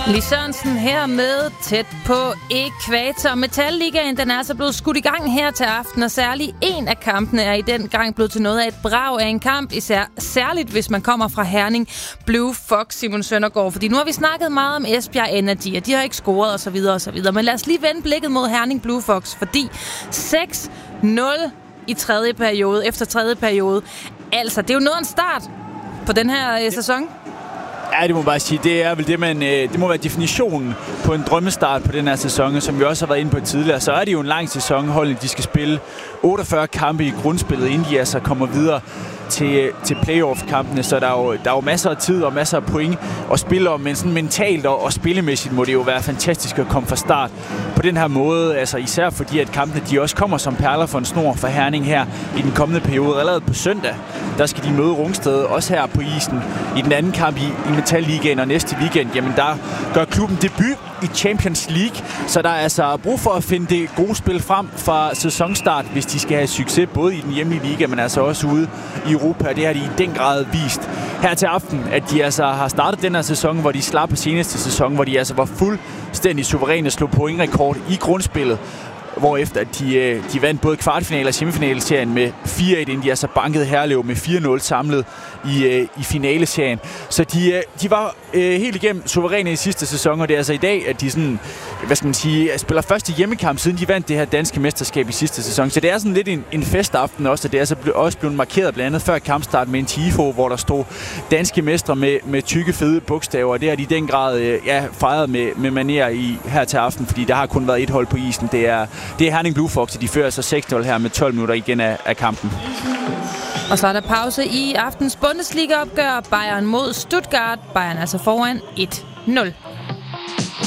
Lis Sørensen her med Tæt på Ækvator. Metalligaen, den er så blevet skudt i gang her til aften, og særligt en af kampene er i den gang blevet til noget af et brag af en kamp, særligt hvis man kommer fra Herning Blue Fox, Simon Søndergaard. Fordi nu har vi snakket meget om Esbjerg Energy, og de har ikke scoret osv. osv. Men lad os lige vende blikket mod Herning Blue Fox, fordi 6-0 i tredje periode, efter tredje periode. Altså, det er jo noget af en start på den her sæson. Ja, det må bare sige, det er vel det må være definitionen på en drømmestart på den her sæson, som vi også har været inde på tidligere. Så er det jo en lang sæson, holdene de skal spille 48 kampe i grundspillet, inden de altså kommer videre til playoff-kampene, så der er jo masser af tid og masser af point at spille om, men sådan mentalt og spillemæssigt må det jo være fantastisk at komme fra start på den her måde, altså især fordi at kampene de også kommer som perler for en snor for Herning her i den kommende periode. Allerede på søndag, der skal de møde Rungsted, også her på isen i den anden kamp i Metal-ligaen, og næste weekend, jamen der gør klubben debut i Champions League, så der er altså brug for at finde det gode spil frem fra sæsonstart, hvis de skal have succes, både i den hjemlige liga, men altså også ude i Europa. Det har de i den grad vist her til aften, at de altså har startet den her sæson, hvor de slap på seneste sæson, hvor de altså var fuldstændig suveræne, slog pointrekord i grundspillet, hvorefter de vandt både kvartfinale- og semifinale-serien med 4-1, inden de altså bankede Herlev med 4-0 samlet i finaleserien. Så de var helt igennem suveræne i sidste sæson, og det er altså i dag, at de sådan, hvad skal man sige, spiller første hjemmekamp, siden de vandt det her danske mesterskab i sidste sæson. Så det er sådan lidt en festaften også, og det er altså også blevet markeret blandt andet før kampstart med en tifo, hvor der stod danske mestre med tykke, fede bogstaver, og det har de i den grad fejret med manér her til aften, fordi der har kun været et hold på isen. Det er Herning Blue Fox, og de fører så 6-0 her med 12 minutter igen af kampen. Og så er der pause i aftens Bundesliga-opgør. Bayern mod Stuttgart. Bayern altså foran 1-0.